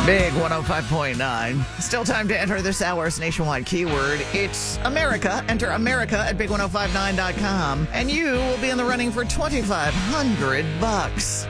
Big 105.9. Still time to enter this hour's nationwide keyword. It's America. Enter America at big1059.com, and you will be in the running for $2,500.